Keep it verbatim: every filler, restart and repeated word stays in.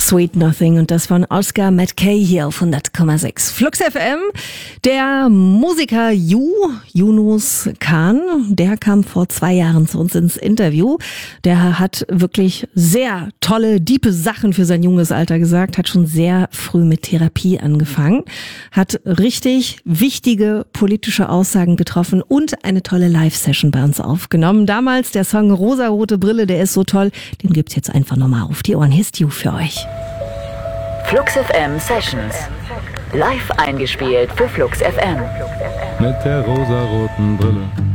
Sweet Nothing und das von Oscar Matkay hier auf hundert Komma sechs. Flux F M, der Musiker Ju, Yunus Khan, der kam vor zwei Jahren zu uns ins Interview. Der hat wirklich sehr tolle, diepe Sachen für sein junges Alter gesagt, hat schon sehr früh mit Therapie angefangen, hat richtig wichtige politische Aussagen getroffen und eine tolle Live-Session bei uns aufgenommen. Damals der Song Rosarote Brille, der ist so toll, den gibt's jetzt einfach nochmal auf die Ohren. Hier ist Ju für euch. Flux F M Sessions. Live eingespielt für Flux F M. Mit der rosaroten Brille